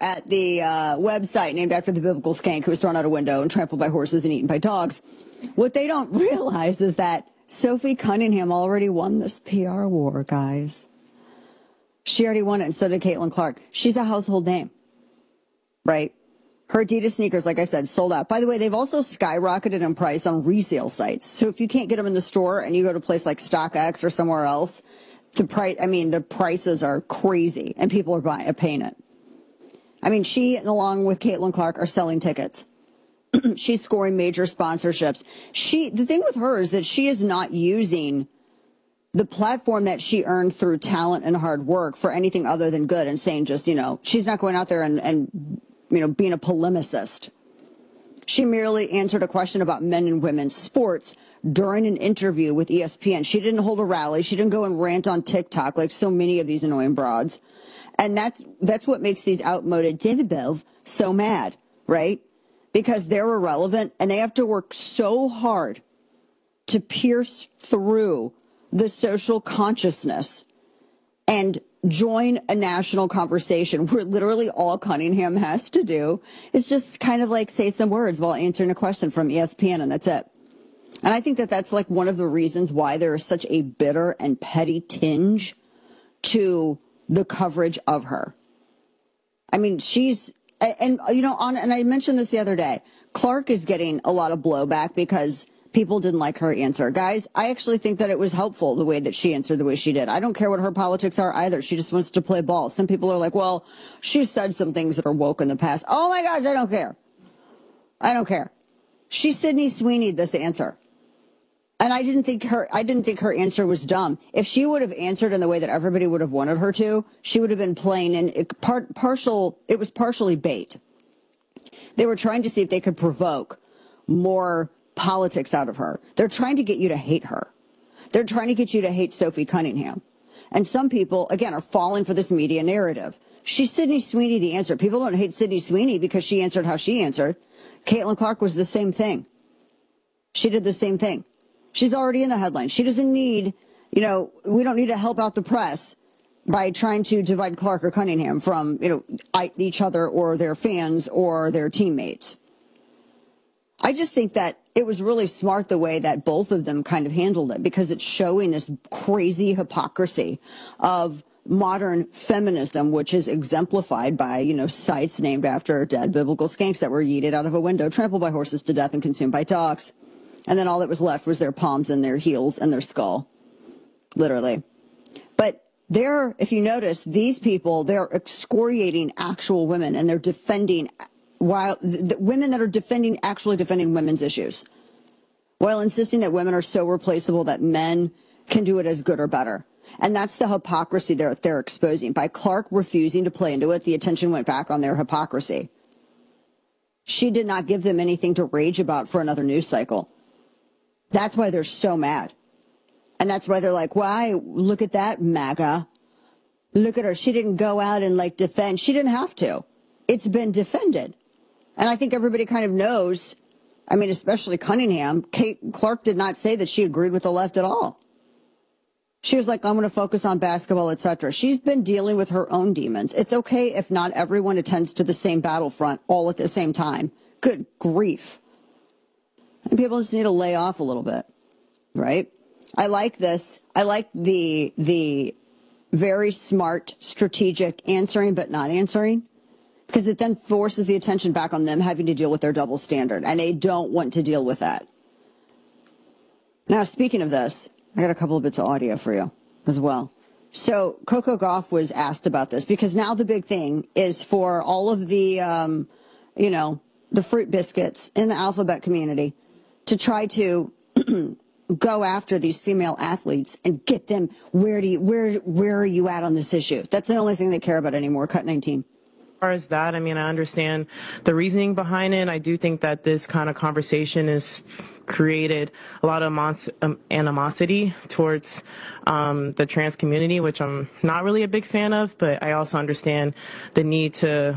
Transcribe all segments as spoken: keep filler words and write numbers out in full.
at the uh, website named after the biblical skank who was thrown out a window and trampled by horses and eaten by dogs. What they don't realize is that Sophie Cunningham already won this P R war, guys. She already won it, and so did Caitlin Clark. She's a household name, right? Her Adidas sneakers, like I said, sold out. By the way, they've also skyrocketed in price on resale sites. So if you can't get them in the store and you go to a place like StockX or somewhere else, the price, I mean, the prices are crazy and people are buying, are paying it. I mean, she, along with Caitlin Clark, are selling tickets. She's scoring major sponsorships. She, the thing with her is that she is not using the platform that she earned through talent and hard work for anything other than good and saying just, you know, she's not going out there and, and you know, being a polemicist. She merely answered a question about men and women's sports during an interview with E S P N. She didn't hold a rally. She didn't go and rant on TikTok like so many of these annoying broads. And that's that's what makes these outmoded David so mad, right? Because they're irrelevant and they have to work so hard to pierce through the social consciousness and join a national conversation where literally all Cunningham has to do is just kind of like say some words while answering a question from E S P N, and that's it. And I think that that's like one of the reasons why there is such a bitter and petty tinge to the coverage of her. I mean, she's, and, and you know, on, and I mentioned this the other day, Clark is getting a lot of blowback because people didn't like her answer. Guys, I actually think that it was helpful the way that she answered the way she did. I don't care what her politics are either. She just wants to play ball. Some people are like, well, she said some things that are woke in the past. Oh my gosh, I don't care. I don't care. She Sydney Sweeney'd this answer. And I didn't think her I didn't think her answer was dumb. If she would have answered in the way that everybody would have wanted her to, she would have been playing in it, part, partial it was partially bait. They were trying to see if they could provoke more politics out of her. They're trying to get you to hate her. They're trying to get you to hate Sophie Cunningham. And some people, again, are falling for this media narrative. She's Sydney Sweeney the answer. People don't hate Sydney Sweeney because she answered how she answered. Caitlin Clark was the same thing. She did the same thing. She's already in the headline. She doesn't need, you know, we don't need to help out the press by trying to divide Clark or Cunningham from, you know, each other or their fans or their teammates. I just think that it was really smart the way that both of them kind of handled it, because it's showing this crazy hypocrisy of modern feminism, which is exemplified by, you know, sites named after dead biblical skanks that were yeeted out of a window, trampled by horses to death and consumed by dogs. And then all that was left was their palms and their heels and their skull, literally. But they're, if you notice, these people, they're excoriating actual women and they're defending while the women that are defending, actually defending women's issues, while insisting that women are so replaceable that men can do it as good or better. And that's the hypocrisy they're, they're exposing. By Clark refusing to play into it, the attention went back on their hypocrisy. She did not give them anything to rage about for another news cycle. That's why they're so mad. And that's why they're like, why? Look at that, MAGA. Look at her. She didn't go out and like defend. She didn't have to. It's been defended. And I think everybody kind of knows, I mean, especially Cunningham, Kate Clark did not say that she agreed with the left at all. She was like, I'm going to focus on basketball, et cetera. She's been dealing with her own demons. It's okay if not everyone attends to the same battlefront all at the same time. Good grief. And people just need to lay off a little bit, right? I like this. I like the the very smart, strategic answering but not answering, because it then forces the attention back on them having to deal with their double standard, and they don't want to deal with that. Now, speaking of this, I got a couple of bits of audio for you as well. So Coco Gauff was asked about this, because now the big thing is for all of the, um, you know, the fruit biscuits in the alphabet community to try to go after these female athletes and get them, where do you, where, where are you at on this issue? That's the only thing they care about anymore. Cut nineteen. As far as that, I mean, I understand the reasoning behind it. I do think that this kind of conversation has created a lot of mons- um, animosity towards um, the trans community, which I'm not really a big fan of, but I also understand the need to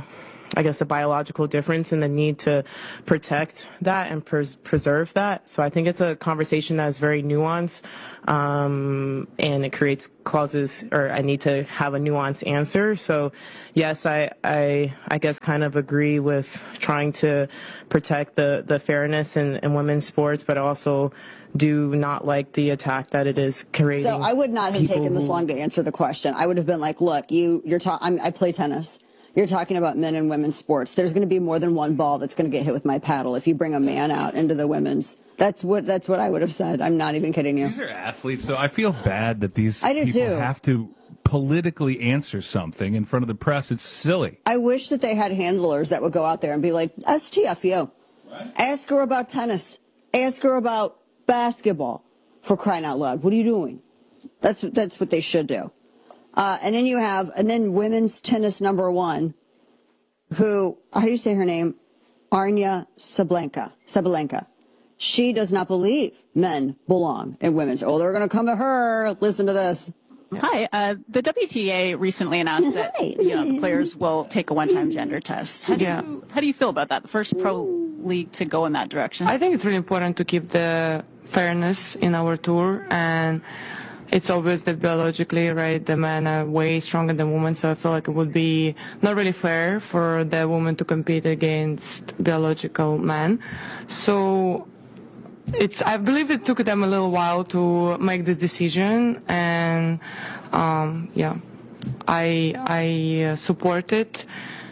I guess, the biological difference and the need to protect that and pres- preserve that. So I think it's a conversation that is very nuanced, um, and it creates clauses, or I need to have a nuanced answer. So yes, I, I, I guess kind of agree with trying to protect the, the fairness in, in women's sports, but also do not like the attack that it is creating. So I would not have taken this who, long to answer the question. I would have been like, look, you, you're talking, I play tennis. You're talking about men and women's sports. There's going to be more than one ball that's going to get hit with my paddle if you bring a man out into the women's. That's what that's what I would have said. I'm not even kidding you. These are athletes, so I feel bad that these I do people too. have to politically answer something in front of the press. It's silly. I wish that they had handlers that would go out there and be like, S T F U. Right. Ask her about tennis. Ask her about basketball, for crying out loud. What are you doing? That's that's what they should do. Uh, and then you have, and then women's tennis number one, who, how do you say her name? Arnya Sabalenka. Sabalenka. She does not believe men belong in women's. Oh, they're going to come to her. Listen to this. Hi. Uh, the W T A recently announced that you know, the players will take a one-time gender test. How do, Yeah. you, how do you feel about that? The first pro league to go in that direction? I think it's really important to keep the fairness in our tour, and it's obvious that biologically, right, the men are way stronger than women, so I feel like it would be not really fair for the woman to compete against biological men. So it's, I believe it took them a little while to make this decision, and um, yeah, I, I uh, support it.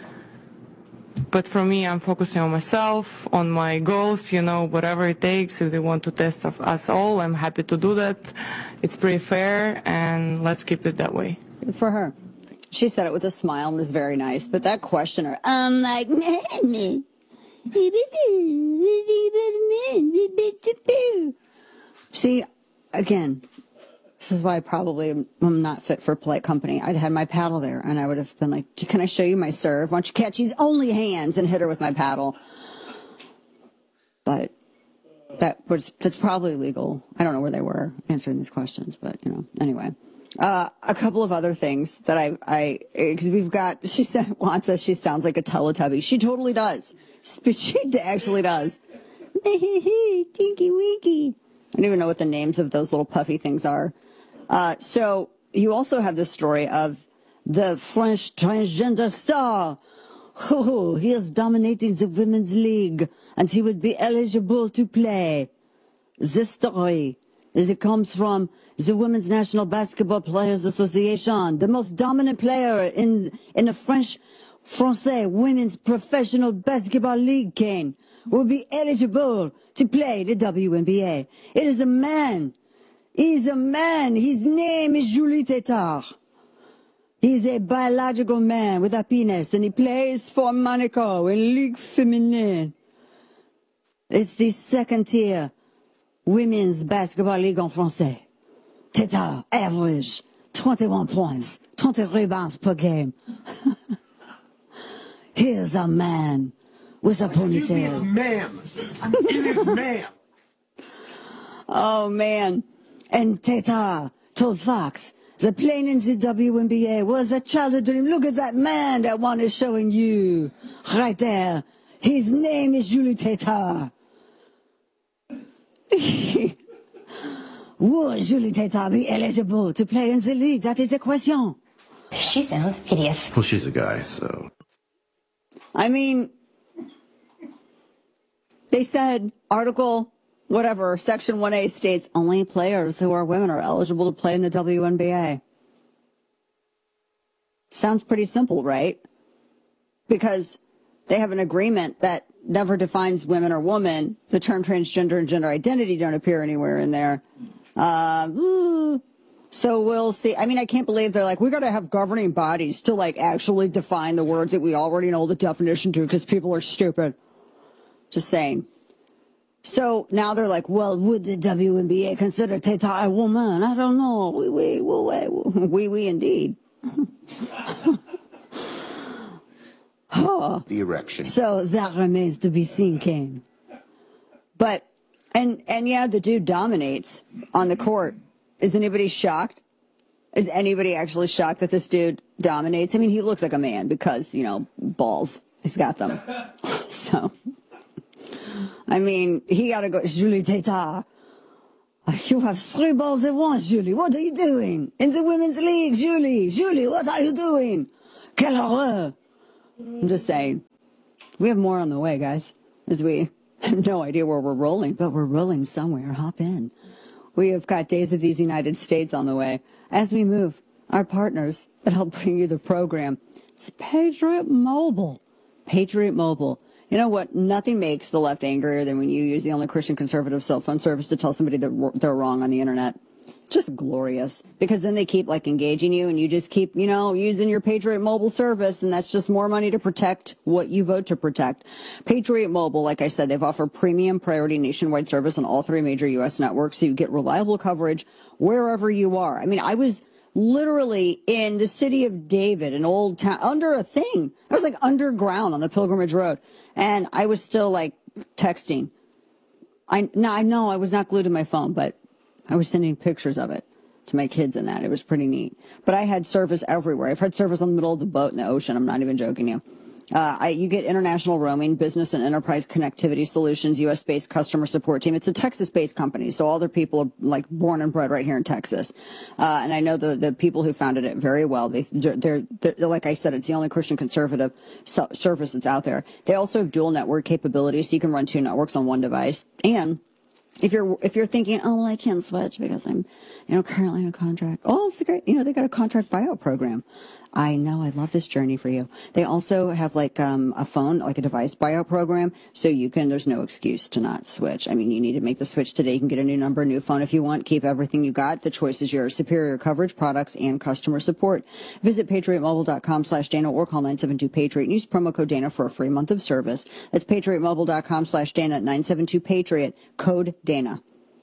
But for me, I'm focusing on myself, on my goals, you know, whatever it takes. If they want to test of us all, I'm happy to do that. It's pretty fair, and let's keep it that way. Good for her. She said it with a smile and was very nice. But that questioner, I'm like, man, see, again, this is why I probably am I'm not fit for polite company. I'd had my paddle there, and I would have been like, can I show you my serve? Why don't you catch these only hands and hit her with my paddle? But that was that's probably legal. I don't know where they were answering these questions, but, you know, anyway. Uh, a couple of other things that I, I, because we've got, she said, wants us, she sounds like a Teletubby. She totally does. She actually does. Tinky winky. I don't even know what the names of those little puffy things are. Uh, so you also have the story of the French transgender star. Oh, he is dominating the women's league, and he would be eligible to play. This story is it comes from the Women's National Basketball Players Association, the most dominant player in in the French Francais Women's Professional Basketball League, Kane, will be eligible to play the W N B A. It is a man. He's a man. His name is Julie Tétart. He's a biological man with a penis, and he plays for Monaco in Ligue Féminine. It's the second tier women's basketball league en français. Tétart average twenty-one points, twenty rebounds per game. Here's a man with a ponytail. Excuse me, it's ma'am. It is ma'am. Oh, man. And Tétart told Fox, the playing in the W N B A was a childhood dream. Look at that man that one is showing you. Right there. His name is Julie Tétart. Would Julie Tétart be eligible to play in the league? That is the question. She sounds hideous. Well, she's a guy, so. I mean, they said article, whatever, section one A states only players who are women are eligible to play in the W N B A. Sounds pretty simple, right? Because they have an agreement that never defines women or woman. The term transgender and gender identity don't appear anywhere in there. Uh, ooh. So we'll see. I mean, I can't believe they're like, we got to have governing bodies to like actually define the words that we already know the definition to because people are stupid. Just saying. So now they're like, well, would the W N B A consider Tétart a woman? I don't know. We, we, we, we, we, we indeed. Oh. The erection. So that remains to be seen, Kane. But, and, and yeah, the dude dominates on the court. Is anybody shocked? Is anybody actually shocked that this dude dominates? I mean, he looks like a man because, you know, balls. He's got them. So, I mean, he got to go. Julie Teta, you have three balls at once, Julie. What are you doing? In the women's league, Julie. Julie, what are you doing? Quelle horreur. I'm just saying. We have more on the way, guys, as we have no idea where we're rolling, but we're rolling somewhere. Hop in. We have got Days of these United States on the way. As we move, our partners that help bring you the program, it's Patriot Mobile. Patriot Mobile. You know what? Nothing makes the left angrier than when you use the only Christian conservative cell phone service to tell somebody that they're wrong on the internet. Just glorious, because then they keep like engaging you and you just keep, you know, using your Patriot Mobile service, and that's just more money to protect what you vote to protect. Patriot Mobile, like I said, they've offered premium priority nationwide service on all three major U S networks, so you get reliable coverage wherever you are. I mean, I was literally in the city of David, an old town, under a thing. I was like underground on the Pilgrimage Road, and I was still like texting. I, no, I know I was not glued to my phone, but I was sending pictures of it to my kids and that. It was pretty neat. But I had service everywhere. I've had service on the middle of the boat in the ocean. I'm not even joking you. Uh, I, you get international roaming, business and enterprise connectivity solutions, U S-based customer support team. It's a Texas-based company, so all their people are like born and bred right here in Texas. Uh, and I know the, the people who founded it very well. They, they're, they're, like I said, it's the only Christian conservative so, service that's out there. They also have dual network capabilities, so you can run two networks on one device. And If you're if you're thinking, oh, well, I can't switch because I'm, you know, currently in a contract. Oh, it's great. You know, they got a contract buyout program. I know. I love this journey for you. They also have like um, a phone, like a device buyout program. So you can, there's no excuse to not switch. I mean, you need to make the switch today. You can get a new number, new phone if you want. Keep everything you got. The choice is yours. Superior coverage, products, and customer support. Visit patriotmobile.com slash Dana or call nine seven two Patriot and use promo code Dana for a free month of service. That's patriotmobile.com slash Dana, nine seven two Patriot, code Dana.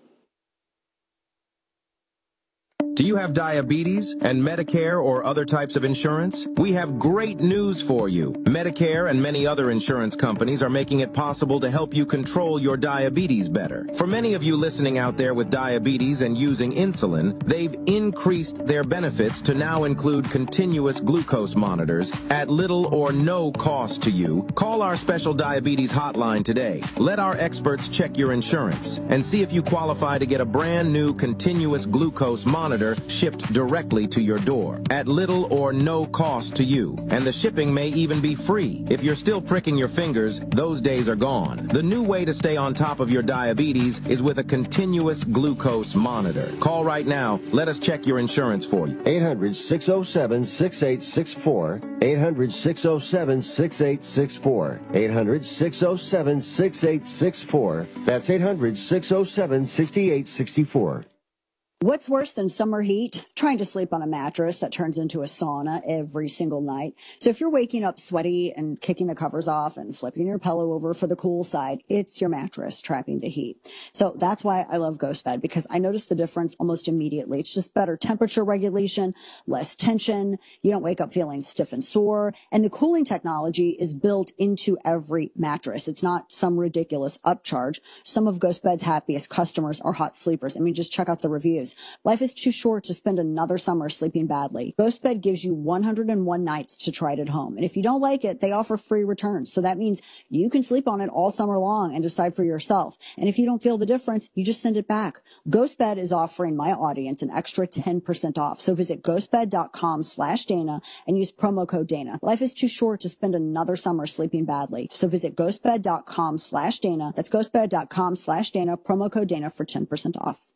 Do you have diabetes and Medicare or other types of insurance? We have great news for you. Medicare and many other insurance companies are making it possible to help you control your diabetes better. For many of you listening out there with diabetes and using insulin, they've increased their benefits to now include continuous glucose monitors at little or no cost to you. Call our special diabetes hotline today. Let our experts check your insurance and see if you qualify to get a brand new continuous glucose monitor shipped directly to your door at little or no cost to you. And the shipping may even be free. If you're still pricking your fingers, those days are gone. The new way to stay on top of your diabetes is with a continuous glucose monitor. Call right now. Let us check your insurance for you. eight hundred, six oh seven, six eight six four. eight hundred, six oh seven, six eight six four. eight hundred, six oh seven, six eight six four. That's eight hundred, six oh seven, six eight six four. What's worse than summer heat? Trying to sleep on a mattress that turns into a sauna every single night. So if you're waking up sweaty and kicking the covers off and flipping your pillow over for the cool side, it's your mattress trapping the heat. So that's why I love GhostBed, because I notice the difference almost immediately. It's just better temperature regulation, less tension. You don't wake up feeling stiff and sore. And the cooling technology is built into every mattress. It's not some ridiculous upcharge. Some of GhostBed's happiest customers are hot sleepers. I mean, just check out the reviews. Life is too short to spend another summer sleeping badly. GhostBed gives you one hundred one nights to try it at home. And if you don't like it, they offer free returns. So that means you can sleep on it all summer long and decide for yourself. And if you don't feel the difference, you just send it back. GhostBed is offering my audience an extra ten percent off. So visit ghostbed.com slash Dana and use promo code Dana. Life is too short to spend another summer sleeping badly. So visit ghostbed.com slash Dana. That's ghostbed.com slash Dana, promo code Dana for ten percent off.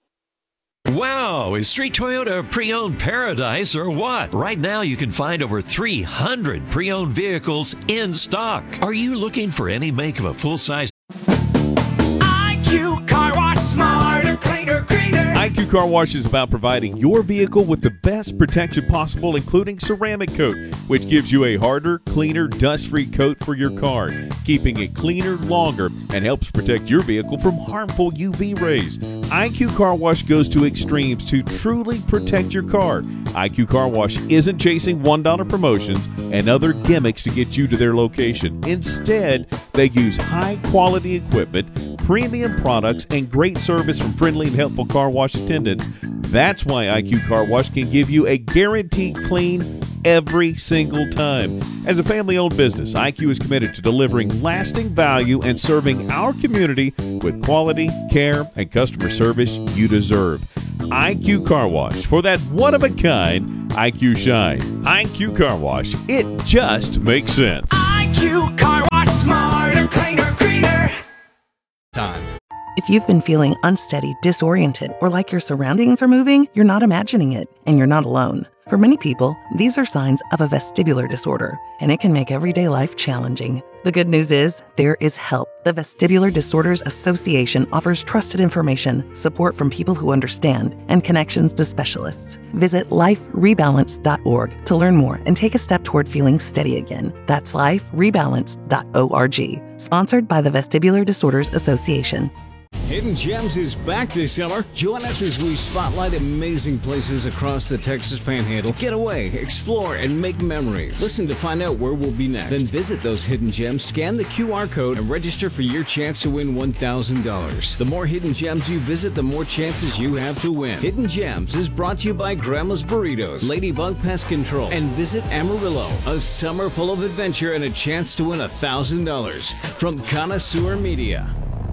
Wow, is Street Toyota a pre-owned paradise or what? Right now you can find over three hundred pre-owned vehicles in stock. Are you looking for any make of a full-size I Q Car Wash, smarter, cleaner, greener. I Q Car Wash is about providing your vehicle with the best protection possible, including ceramic coat, which gives you a harder, cleaner, dust-free coat for your car, keeping it cleaner longer and helps protect your vehicle from harmful U V rays. I Q Car Wash goes to extremes to truly protect your car. I Q Car Wash isn't chasing one dollar promotions and other gimmicks to get you to their location. Instead, they use high-quality equipment, premium products, and great service from friendly and helpful car wash attendants. That's why I Q Car Wash can give you a guaranteed clean, every single time. As a family-owned business, I Q is committed to delivering lasting value and serving our community with quality, care, and customer service you deserve. I Q Car Wash, for that one-of-a-kind I Q shine. I Q Car Wash, it just makes sense. I Q Car Wash, smarter, cleaner, greener. Time. If you've been feeling unsteady, disoriented, or like your surroundings are moving, you're not imagining it, and you're not alone. For many people, these are signs of a vestibular disorder, and it can make everyday life challenging. The good news is, there is help. The Vestibular Disorders Association offers trusted information, support from people who understand, and connections to specialists. Visit life rebalance dot org to learn more and take a step toward feeling steady again. That's life rebalance dot org. Sponsored by the Vestibular Disorders Association. Hidden Gems is back this summer. Join us as we spotlight amazing places across the Texas Panhandle. Get away, explore, and make memories. Listen to find out where we'll be next. Then visit those hidden gems, scan the Q R code, and register for your chance to win one thousand dollars. The more hidden gems you visit, the more chances you have to win. Hidden Gems is brought to you by Grandma's Burritos, Ladybug Pest Control, and Visit Amarillo. A summer full of adventure and a chance to win one thousand dollars from Connoisseur Media.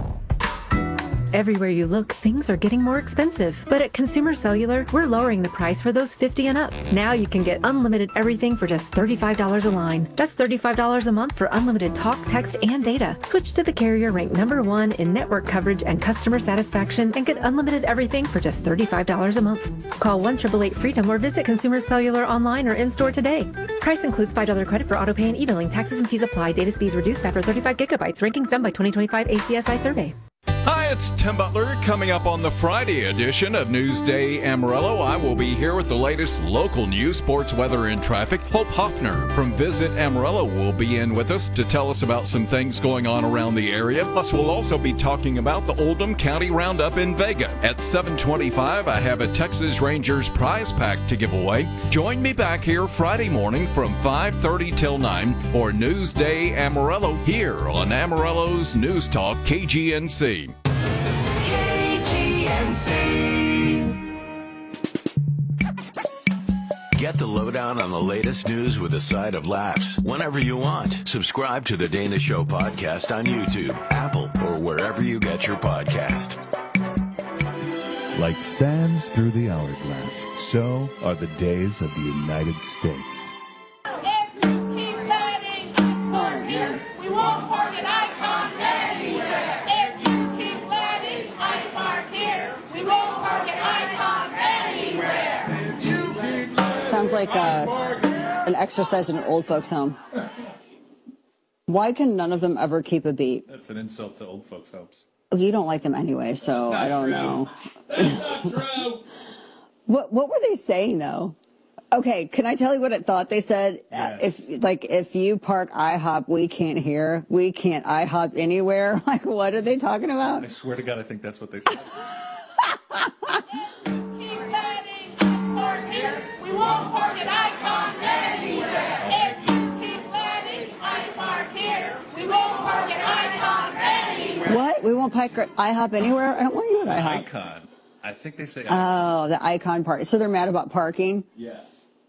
Everywhere you look, things are getting more expensive. But at Consumer Cellular, we're lowering the price for those fifty and up. Now you can get unlimited everything for just thirty-five dollars a line. That's thirty-five dollars a month for unlimited talk, text, and data. Switch to the carrier ranked number one in network coverage and customer satisfaction and get unlimited everything for just thirty-five dollars a month. Call one eight eight eight freedom or visit Consumer Cellular online or in-store today. Price includes five dollars credit for auto pay and e-billing. Taxes and fees apply. Data speeds reduced after thirty-five gigabytes. Rankings done by twenty twenty-five A C S I survey. Hi, it's Tim Butler. Coming up on the Friday edition of Newsday Amarillo, I will be here with the latest local news, sports, weather, and traffic. Hope Hoffner from Visit Amarillo will be in with us to tell us about some things going on around the area. Plus, we'll also be talking about the Oldham County Roundup in Vega. At seven twenty-five, I have a Texas Rangers prize pack to give away. Join me back here Friday morning from five thirty till nine for Newsday Amarillo here on Amarillo's News Talk K G N C. K G N C. Get the lowdown on the latest news with a side of laughs whenever you want. Subscribe to the Dana Show podcast on YouTube, Apple, or wherever you get your podcast. Like sands through the hourglass, so are the days of the United States. If you keep letting us park here, we won't park at icons anywhere. If you keep letting us park here, we won't park at icons anywhere. If you keep letting Sounds like uh, an exercise in an old folks' home. Why can none of them ever keep a beat? That's an insult to old folks' homes. You don't like them anyway, so I don't true. know. That's not true. What What were they saying though? Okay, can I tell you what it thought they said? Yes. Uh, if like if you park IHOP, we can't hear. We can't IHOP anywhere. Like what are they talking about? I swear to God, I think that's what they said. keep letting us park here, we won't park at icons anywhere. If you keep letting us park here, we won't park at icons anywhere. What? We won't park at IHOP anywhere? I don't want you at IHOP. Icon. I think they say icon. Oh, the icon part. So they're mad about parking? Yes.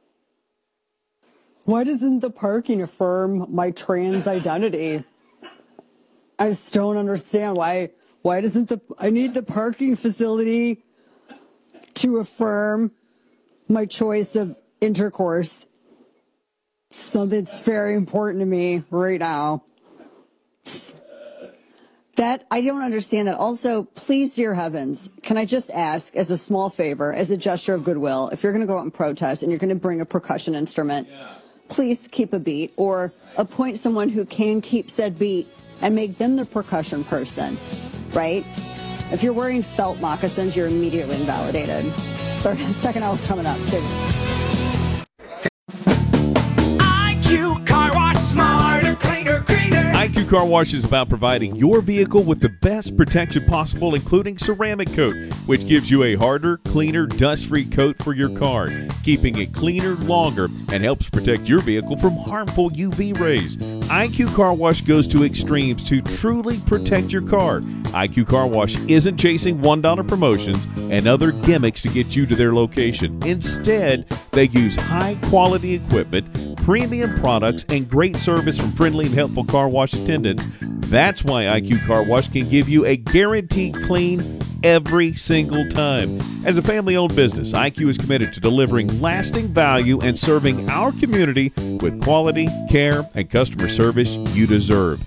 Why doesn't the parking affirm my trans identity? I just don't understand why. Why doesn't the I need the parking facility to affirm my choice of intercourse? Something that's very important to me right now. That I don't understand that. Also, please, dear heavens, can I just ask, as a small favor, as a gesture of goodwill, if you're going to go out and protest and you're going to bring a percussion instrument, yeah. please keep a beat or appoint someone who can keep said beat and make them the percussion person, right? If you're wearing felt moccasins, you're immediately invalidated. Third, second hour coming up. Stay I Q Car Wash, smarter, cleaner, greener. I Q Car Wash is about providing your vehicle with the best protection possible, including ceramic coat, which gives you a harder, cleaner, dust-free coat for your car, keeping it cleaner longer and helps protect your vehicle from harmful U V rays. I Q Car Wash goes to extremes to truly protect your car. I Q Car Wash isn't chasing one dollar promotions and other gimmicks to get you to their location. Instead, they use high-quality equipment, premium products, and great service from friendly and helpful car wash attendants. That's why I Q Car Wash can give you a guaranteed clean every single time. As a family-owned business, I Q is committed to delivering lasting value and serving our community with quality, care, and customer service you deserve.